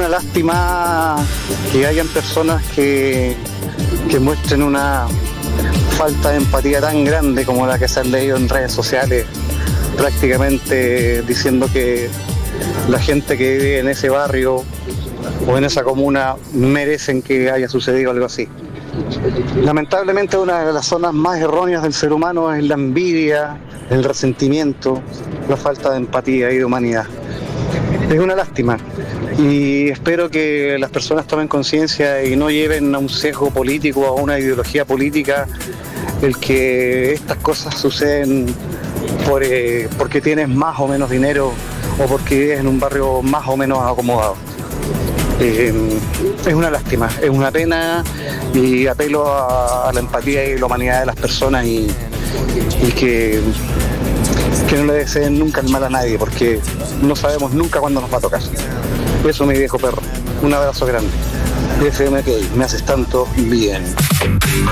una lástima que hayan personas que muestren una falta de empatía tan grande como la que se han leído en redes sociales, prácticamente diciendo que la gente que vive en ese barrio o en esa comuna merecen que haya sucedido algo así. Lamentablemente una de las zonas más erróneas del ser humano es la envidia, el resentimiento, la falta de empatía y de humanidad. Es una lástima y espero que las personas tomen conciencia y no lleven a un sesgo político o a una ideología política el que estas cosas suceden porque tienes más o menos dinero o porque vives en un barrio más o menos acomodado. Es una lástima, es una pena y apelo a la empatía y la humanidad de las personas y que no le deseen nunca el mal a nadie porque no sabemos nunca cuándo nos va a tocar. Eso, mi viejo perro. Un abrazo grande. FMK, me haces tanto bien.